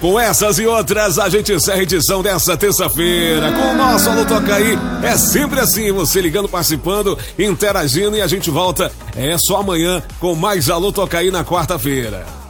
Com essas e outras, a gente encerra a edição dessa terça-feira. Com o nosso Alô Toca Aí, é sempre assim, você ligando, participando, interagindo, e a gente volta só amanhã com mais Alô Toca Aí na quarta-feira.